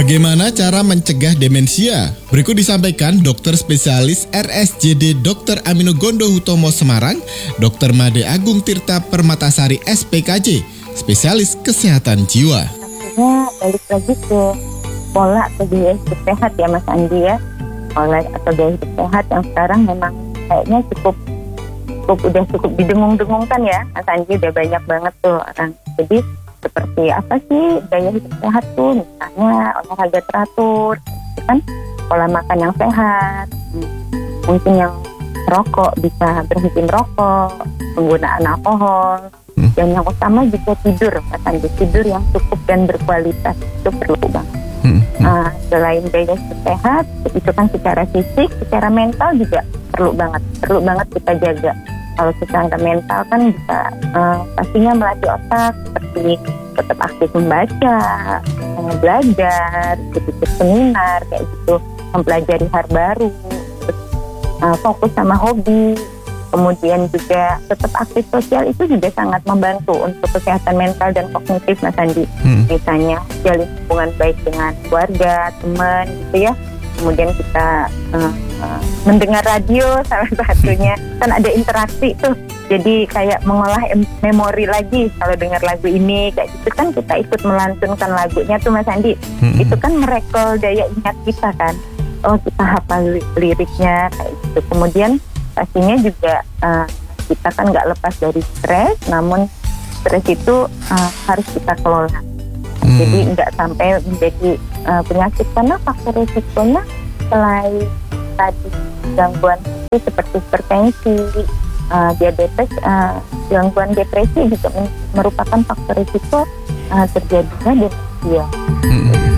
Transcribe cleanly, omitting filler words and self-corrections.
Bagaimana cara mencegah demensia? Berikut disampaikan dokter spesialis RSJD Dr. Amino Gondo Hutomo Semarang, Dr. Made Agung Tirta Permatasari SPKJ, spesialis kesehatan jiwa. Artinya balik lagi ke pola atau gaya hidup sehat ya Mas Andi ya. Pola atau gaya hidup sehat yang sekarang memang kayaknya cukup didengung-dengungkan ya Mas Andi, udah banyak banget tuh orang. Jadi seperti apa sih gaya hidup sehat tuh, misalnya olahraga teratur, itu kan pola makan yang sehat, mungkin yang merokok bisa berhenti merokok, penggunaan alkohol, dan yang utama juga tidur, Mas Andi, tidur yang cukup dan berkualitas itu perlu banget. Selain gaya hidup sehat, itu kan secara fisik, secara mental juga perlu banget kita jaga. Kalau secara mental kan bisa pastinya melatih otak seperti tetap aktif membaca, belajar, ikut seminar kayak gitu, mempelajari hal baru, terus, fokus sama hobi, kemudian juga tetap aktif sosial itu juga sangat membantu untuk kesehatan mental dan kognitif Mas Andi. Misalnya jalin hubungan baik dengan keluarga, teman gitu ya. Kemudian kita mendengar radio salah satunya, kan ada interaksi tuh. Jadi kayak mengolah memori lagi, kalau dengar lagu ini kayak gitu kan kita ikut melantunkan lagunya tuh Mas Andi. Itu kan merekol daya ingat kita kan. Oh, kita hafal liriknya kayak gitu. Kemudian pastinya juga kita kan nggak lepas dari stres, namun stres itu harus kita kelola. Jadi nggak sampai menjadi penyakit, karena faktor risikonya selain tadi gangguan seperti hipertensi, diabetes, gangguan depresi juga merupakan faktor risiko terjadinya demensia.